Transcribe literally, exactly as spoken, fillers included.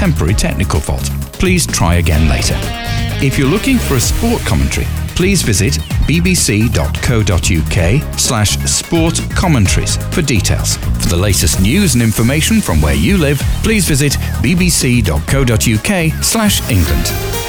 temporary technical fault. Please try again later. If you're looking for a sport commentary, please visit bbc.co.uk slash sport commentaries for details. For the latest news and information from where you live, please visit bbc.co.uk slash England.